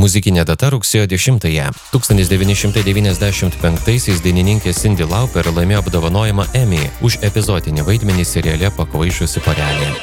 Muzikinė data rugsėjo 10-ąją. 1995-aisiais dainininkė Cyndi Lauper laimėjo apdovanojimą Emmy už epizodinį vaidmenį seriale Pakvaišusi porelė.